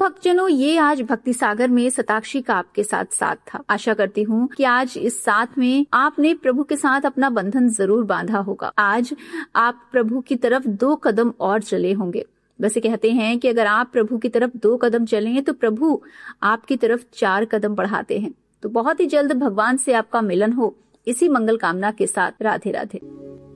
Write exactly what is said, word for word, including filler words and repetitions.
भक्तजनों, ये आज भक्ति सागर में शताक्षी का आपके साथ साथ था। आशा करती हूँ कि आज इस साथ में आपने प्रभु के साथ अपना बंधन जरूर बांधा होगा। आज आप प्रभु की तरफ दो कदम और चले होंगे। वैसे कहते हैं कि अगर आप प्रभु की तरफ दो कदम चलें तो प्रभु आपकी तरफ चार कदम बढ़ाते हैं। तो बहुत ही जल्द भगवान से आपका मिलन हो, इसी मंगल कामना के साथ राधे राधे।